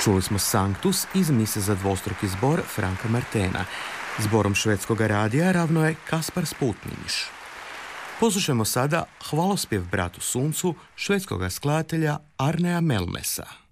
Čuli smo Sanctus iz mise za dvostruki zbor Franka Martena. Zborom švedskog radija ravno je Kaspar Sputniniš. Poslušajmo sada hvalospjev bratu suncu švedskog skladatelja Arnea Melmesa.